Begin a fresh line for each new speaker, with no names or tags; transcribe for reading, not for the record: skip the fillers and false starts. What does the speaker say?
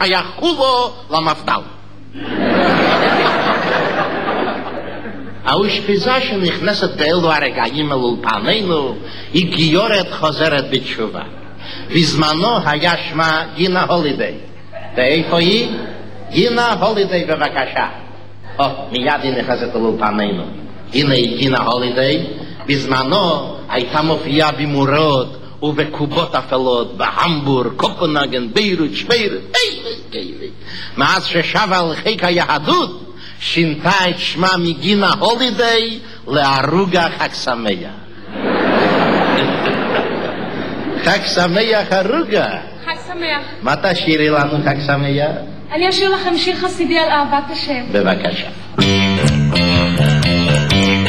ששייך כולו למפד"ל. האושפיזה שנכנסת באלו הרגעים אל אולפנינו היא גיורת חוזרת בתשובה. בזמנו היה שמה גינה הולידיי. ואיפה היא? גינה הולידיי, בבקשה. מיד היא נכנסת אל אולפנינו. הנה היא גינה הולידיי. בזמנו הייתה מופיעה במורות ובקובות אפלות בהמבורג, קופנהגן, ביירות, שפיירות. מאז ששבה על חיק היהדות שינתה את שמה מגינה הולידיי לארוגה חג שמח. חג שמח ארוגה.
חג שמח.
מה תשאירי לנו חג שמח?
אני אשאיר לכם שיר חסידי על אהבת השם.
בבקשה.